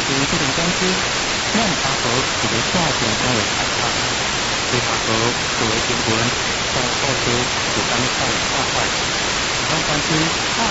这种关系，让法国一个下降中的谈判，对法国作为英文在欧洲主张上大坏，相反之大